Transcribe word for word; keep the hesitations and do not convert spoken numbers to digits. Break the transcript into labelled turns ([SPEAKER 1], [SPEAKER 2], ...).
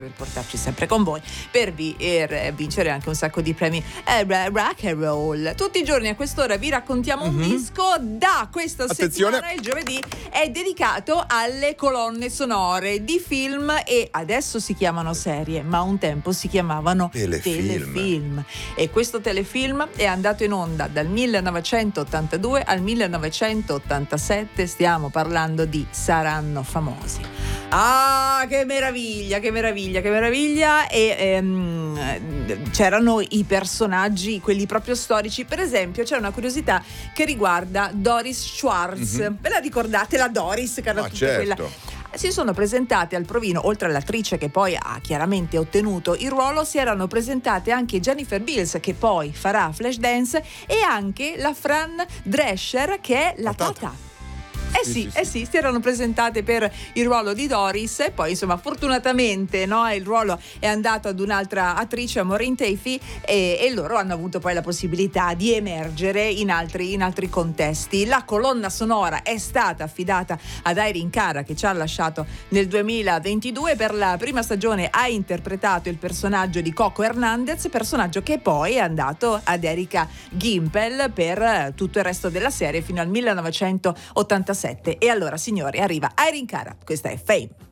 [SPEAKER 1] per portarci sempre con voi, per, vi, per vincere anche un sacco di premi eh, rock and roll. Tutti i giorni a quest'ora vi raccontiamo mm-hmm. un disco. Da questa
[SPEAKER 2] Attenzione.
[SPEAKER 1] settimana, il giovedì, è dedicato alle colonne sonore di film, e adesso si chiamano serie, ma un tempo si chiamavano
[SPEAKER 2] telefilm.
[SPEAKER 1] telefilm. E questo telefilm è andato in onda dal millenovecentottantadue al millenovecentottantasette. Stiamo parlando di Saranno famosi. Ah, che meraviglia, che meraviglia, che meraviglia. E ehm, c'erano i personaggi, quelli proprio storici. Per esempio, c'è una curiosità che riguarda Doris Schwartz. Mm-hmm. Ve la ricordate, la Doris, che era
[SPEAKER 2] ah,
[SPEAKER 1] tutta
[SPEAKER 2] certo.
[SPEAKER 1] quella... Si sono presentate al provino, oltre all'attrice che poi ha chiaramente ottenuto il ruolo, si erano presentate anche Jennifer Beals, che poi farà Flashdance, e anche la Fran Drescher, che è la, la tata. tata. Eh sì, sì, sì, eh sì, si erano presentate per il ruolo di Doris, e poi insomma fortunatamente, no, il ruolo è andato ad un'altra attrice, Maureen Tafey, e, e loro hanno avuto poi la possibilità di emergere in altri, in altri contesti. La colonna sonora è stata affidata ad Irene Cara, che ci ha lasciato nel duemilaventidue. Per la prima stagione ha interpretato il personaggio di Coco Hernandez, personaggio che poi è andato ad Erika Gimpel per tutto il resto della serie fino al millenovecentottantasette. E allora, signori, arriva Irene Cara, questa è Fame.